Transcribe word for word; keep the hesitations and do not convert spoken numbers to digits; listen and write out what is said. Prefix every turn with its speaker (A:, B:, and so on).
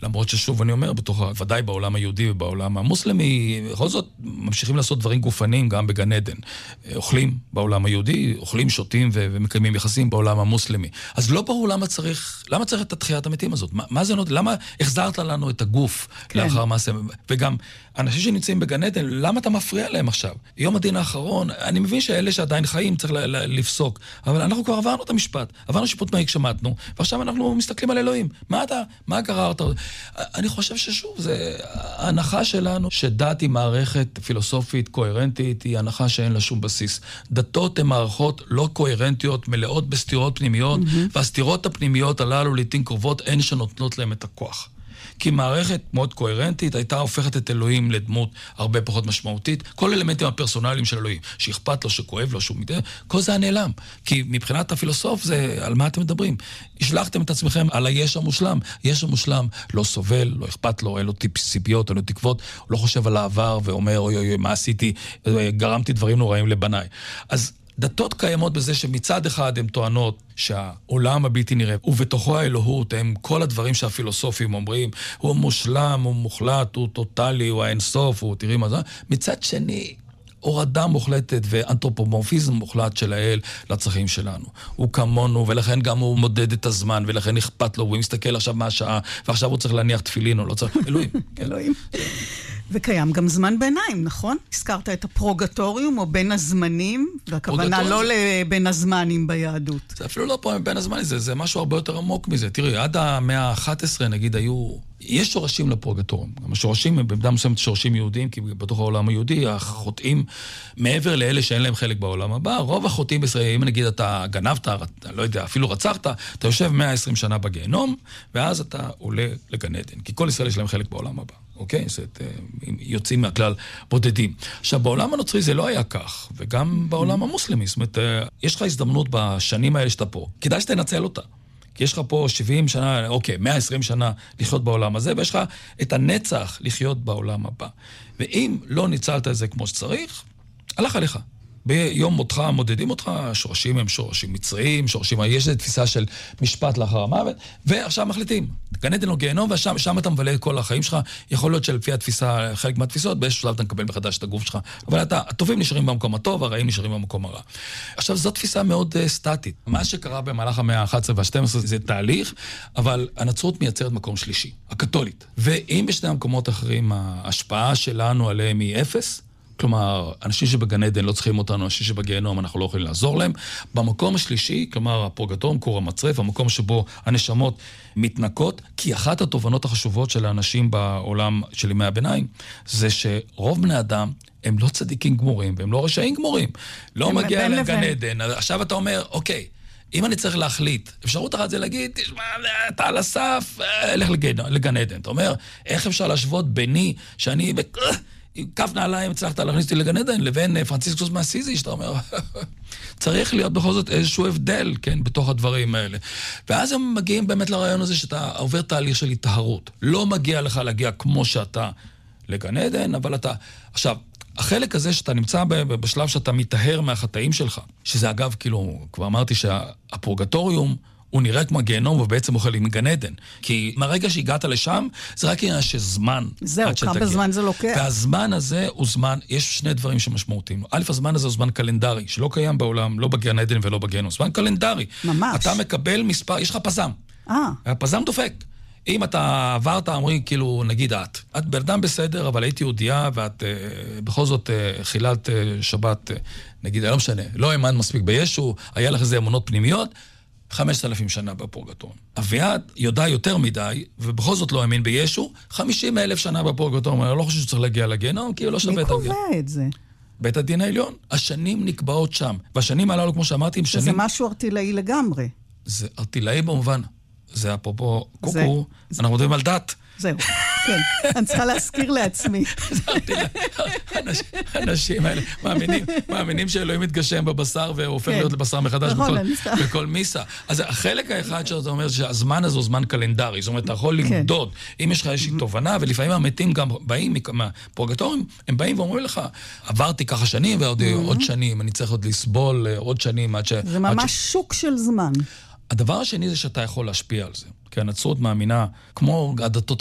A: למרות ששוב אני אומר, בתוך, ודאי בעולם היהודי ובעולם המוסלמי, בכל זאת ממשיכים לעשות דברים גופניים גם בגן עדן. אוכלים בעולם היהודי, אוכלים, שותים ו- ומקיימים יחסים בעולם המוסלמי. אז לא ברור למה צריך, למה צריך את התחיית המתים הזאת? מה, מה זה נותן? למה החזרת לנו את הגוף כן. לאחר מעשה? וגם אנשים שנמצאים בגן עדן, למה אתה מפריע להם עכשיו? יום הדין האחרון, אני מבין שאלה שעדיין חיים צריך ל- ל- לפסוק, אבל אנחנו כבר עברנו את המשפט, עברנו שיפוט מהיק שמעתנו, ועכשיו אנחנו מסתכלים על אלוהים. מה אתה, מה גררת? אני חושב ששוב, זה ההנחה שלנו שדת היא מערכת פילוסופית, קוהרנטית, היא הנחה שאין לה שום בסיס. דתות הן מערכות לא קוהרנטיות, מלאות בסתירות פנימיות, mm-hmm. והסתירות הפנימיות הללו לעתים קרובות אין שנותנות להם את הכוח. כי מערכת מאוד קוהרנטית הייתה הופכת את אלוהים לדמות הרבה פחות משמעותית. כל אלמנטים הפרסונליים של אלוהים, שאכפת לו, שכואב לו, שהוא מתאר, כל זה הנעלם. כי מבחינת הפילוסוף זה על מה אתם מדברים. השלחתם את עצמכם על היש המושלם. יש המושלם לא סובל, לא אכפת לו, אין לו ציפיות, אין לו תקוות, הוא לא חושב על העבר ואומר, אוי אוי אוי, מה עשיתי, גרמתי דברים נוראים לבניי. אז דתות קיימות בזה שמצד אחד הן טוענות שהעולם הבלתי נראה, ובתוכו האלוהות, הם כל הדברים שהפילוסופים אומרים, הוא מושלם, הוא מוחלט, הוא טוטלי, הוא האינסוף, הוא תראי מה זה. מצד שני, הורדה מוחלטת ואנתרופומורפיזם מוחלט של האל לצרכים שלנו. הוא כמונו, ולכן גם הוא מודד את הזמן, ולכן אכפת לו, והוא מסתכל עכשיו מה השעה, ועכשיו הוא צריך להניח תפילין, או לא צריך, אלוהים.
B: אלוהים. וקיים גם זמן ביניים, נכון? הזכרת את הפרוגטוריום או בין הזמנים, והכוונה לא לבין הזמנים ביהדות.
A: זה אפילו לא פה בין הזמנים, זה, זה משהו הרבה יותר עמוק מזה. תראי, עד המאה ה-אחת עשרה נגיד היו, יש שורשים לפרוגטוריום. גם השורשים הם במידה מסוימת שורשים יהודים, כי בתוך העולם היהודי החוטאים מעבר לאלה שאין להם חלק בעולם הבא, רוב החוטאים בישראל, אם נגיד אתה גנבת, לא יודע, אפילו רצחת, אתה יושב מאה ועשרים שנה בגיהנום, ואז אתה עולה לגן עדן, כי כל ישראל יש להם חלק בעולם הבא. אוקיי? זאת, יוצאים מהכלל בודדים. עכשיו, בעולם הנוצרי זה לא היה כך, וגם בעולם המוסלמי. זאת אומרת, יש לך הזדמנות בשנים האלה שאתה פה. כדאי שתנצל אותה. כי יש לך פה שבעים שנה, אוקיי, מאה ועשרים שנה לחיות בעולם הזה, ויש לך את הנצח לחיות בעולם הבא. ואם לא ניצלת את זה כמו שצריך, הלך עליך. ביום מותך מודדים אותך, שורשים הם שורשים מצריים, שורשים, יש איזו תפיסה של משפט לאחר המוות, ועכשיו מחליטים, גן עדן או גיהנום, ושם אתה מבלה את כל החיים שלך, יכול להיות שלפי התפיסה, חלק מהתפיסות, באיזשהו שלב אתה מקבל מחדש את הגוף שלך, אבל אתה, הטובים נשארים במקום הטוב, הרעים נשארים במקום הרע. עכשיו, זו תפיסה מאוד uh, סטטית. מה שקרה במהלך המאה ה-אחת עשרה וה-שתים עשרה זה תהליך, אבל הנצרות מייצרת מקום שלישי, הקתולית. ואם בשני המקומות אחרים, ההשפעה שלנו עליהם היא אפס, כלומר, אנשים שבגן עדן לא צריכים אותנו, אנשים שבגיהנום אנחנו לא יכולים לעזור להם. במקום השלישי, כלומר, הפרוגטוריום, כור המצרף, המקום שבו הנשמות מתנקות, כי אחת התובנות החשובות של האנשים בעולם של ימי הביניים, זה שרוב בני אדם הם לא צדיקים גמורים, והם לא רשעים גמורים. לא מגיע לגן עדן. עכשיו אתה אומר, אוקיי, אם אני צריך להחליט, אפשרות אחת זה להגיד, תשמע, אתה על הסף, לך לגן עדן. אתה אומר, איך אפשר להשוות ביני, שאני כף נעליים הצלחת להכניס אותי לגן עדן, לבין פרנציסקוס מאסיזי, שאתה אומר, צריך להיות בכל זאת איזשהו הבדל, כן, בתוך הדברים האלה. ואז הם מגיעים באמת לרעיון הזה שאתה עובר תהליך של התהרות. לא מגיע לך להגיע כמו שאתה לגן עדן, אבל אתה... עכשיו, החלק הזה שאתה נמצא בשלב שאתה מתאהר מהחטאים שלך, שזה אגב, כאילו, כבר אמרתי שהפרוגטוריום, הוא נראה כמו גיהנום ובעצם אוכל עם גן עדן. כי מהרגע שהגעת לשם, זה רק עניין שזמן.
B: זהו, כמה זמן זה לוקח.
A: והזמן הזה הוא זמן, יש שני דברים שמשמעותיים. א', הזמן הזה הוא זמן קלנדרי, שלא קיים בעולם, לא בגן עדן ולא בגיהנום. זמן קלנדרי.
B: ממש.
A: אתה מקבל מספר, יש לך פזם.
B: אה.
A: הפזם דופק. אם אתה עברת, אומרים, כאילו, נגיד את. את בן בסדר, אבל הייתי יהודייה, ואת אה, בכל זאת אה, חיללת אה, שבת, אה, נגיד, לא משנה, לא האמנת מספיק בישו, היה לך איזה אמונות פנימיות, חמשת אלפים שנה בפורגטוריום. אביעד יודע יותר מדי, ובכל זאת לא האמין בישו, חמישים אלף שנה בפורגטוריום. אני לא חושב שצריך להגיע לגיהנום, כי הוא לא שווה את הגיהנום.
B: מי קובע את זה?
A: בית הדין העליון. השנים נקבעות שם. והשנים הללו, כמו שאמרתי, הם שנים...
B: זה משהו ארטילאי לגמרי.
A: זה ארטילאי במובן. זה אפרופו קוקו, אנחנו מדברים על דת.
B: זהו, כן. אני צריכה להזכיר לעצמי.
A: האנשים האלה מאמינים שאלוהים מתגשם בבשר והופך להיות לבשר מחדש בכל מיסה. אז החלק האחד שאתה אומר שהזמן הזה הוא זמן קלנדרי, זאת אומרת, אתה יכול למדוד, אם יש לך איזושהי תובנה, ולפעמים המתים גם באים מהפרוגטוריום, הם באים ואומרים לך, עברתי ככה שנים ועוד שנים, אני צריך עוד לסבול עוד שנים עד ש...
B: זה ממש שוק של זמן.
A: הדבר השני זה שאתה יכול להשפיע על זה. כי הנצרות מאמינה, כמו הדתות